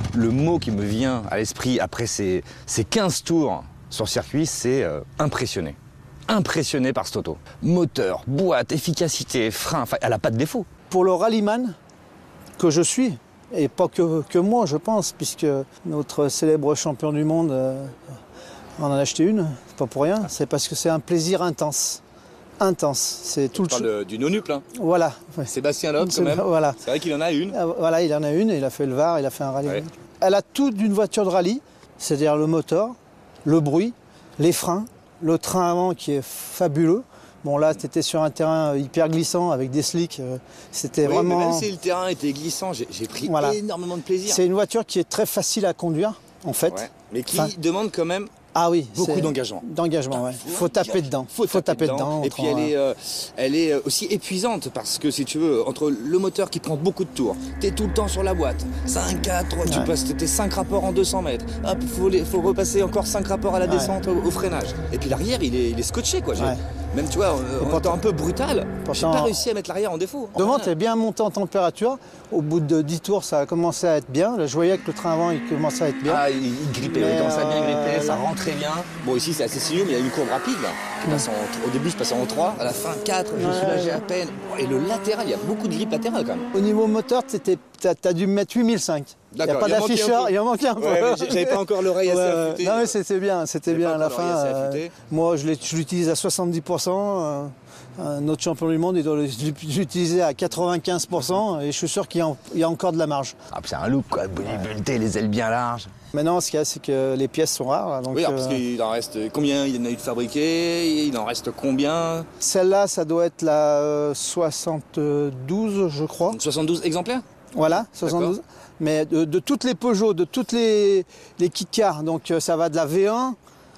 Le mot qui me vient à l'esprit après ces 15 tours sur circuit, c'est impressionné. Impressionné par cette auto. Moteur, boîte, efficacité, frein, enfin, elle n'a pas de défaut. Pour le rallyman que je suis, et pas que moi, je pense, puisque notre célèbre champion du monde en a acheté une, c'est pas pour rien, c'est parce que c'est un plaisir intense. Intense. C'est tout Tu parles du nonuple, hein. Voilà. Ouais. Sébastien Loeb, quand même. Voilà. C'est vrai qu'il en a une. Voilà, il en a une, il a fait le Var, il a fait un rallye. Ouais. Elle a tout d'une voiture de rallye, c'est-à-dire le moteur, le bruit, les freins, le train avant qui est fabuleux. Bon là, tu étais sur un terrain hyper glissant avec des slicks, c'était vraiment... Mais même si le terrain était glissant, j'ai pris énormément de plaisir. C'est une voiture qui est très facile à conduire, en fait. Ouais. Mais qui demande quand même beaucoup d'engagement. D'engagement, ouais. Faut taper dedans. Faut taper dedans. Et puis elle est aussi épuisante parce que si tu veux, entre le moteur qui prend beaucoup de tours, t'es tout le temps sur la boîte, 5, 4, tu passes tes 5 rapports en 200 mètres, hop, faut repasser encore 5 rapports à la descente au freinage. Et puis l'arrière, il est scotché, quoi. Même, tu vois, en étant un peu brutal, j'ai pas réussi à mettre l'arrière en défaut. Devant, t'es bien monté en température. Au bout de 10 tours, ça a commencé à être bien. Là, je voyais que le train avant, il commençait à être bien. Ah, il grippait, il commençait à bien gripper, ça rentrait bien. Bon, ici, c'est assez sinueux, mais il y a une courbe rapide, là. Au début, je passais en 3, à la fin, 4, je soulageais à peine. Et le latéral, il y a beaucoup de grippe latérale, quand même. Au niveau moteur, t'as dû me mettre 8005. Il n'y a pas d'afficheur, il en manquait un peu. Ouais, j'avais pas encore l'oreille assez affûtée. Non, mais c'était bien à la fin. Moi, je l'utilise à 70%. Notre champion du monde, il doit l'utiliser à 95%. Et je suis sûr qu'il y a encore de la marge. Ah, c'est un look, quoi. Bodybuildé, les ailes bien larges. Maintenant, ce qu'il y a, c'est que les pièces sont rares. Donc, oui, parce qu'il en reste combien? Il y en a eu de fabriqués? Il en reste combien? Celle-là, ça doit être la 72, je crois. Donc 72 exemplaires? Voilà, 72. Mais de toutes les Peugeot, de toutes les kit cars, donc ça va de la V1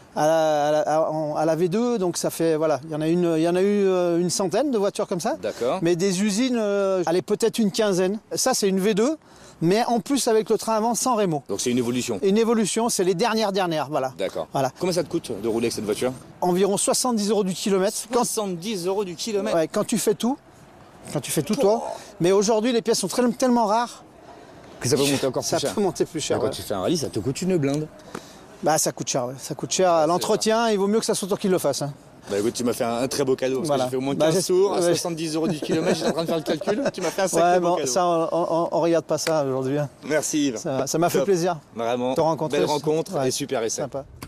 à la V2, donc ça fait, voilà, il y en a eu une centaine de voitures comme ça. D'accord. Mais des usines, allez, peut-être une quinzaine. Ça, c'est une V2, mais en plus avec le train avant sans Rémo. Donc c'est une évolution. Une évolution, c'est les dernières, voilà. D'accord. Voilà. Combien ça te coûte de rouler avec cette voiture? Environ 70 € du kilomètre. 70 € du kilomètre? Ouais, quand tu fais tout, toi. Mais aujourd'hui, les pièces sont tellement rares. Que ça peut monter encore plus cher. Ça peut monter plus cher. Quand tu fais un rallye, ça te coûte une blinde. Bah ça coûte cher, ouais. Ça coûte cher. L'entretien, il vaut mieux que ça soit toi qui le fasse. Hein. Bah écoute, tu m'as fait un très beau cadeau. Parce que j'ai fait au moins 15 tours à 70 € du kilomètre. J'étais en train de faire le calcul. Tu m'as fait un sacré beau cadeau. Ça, on regarde pas ça aujourd'hui. Hein. Merci Yves. Ça m'a fait plaisir. Vraiment. Te rencontrer. Belle rencontre et super essai. Sympa.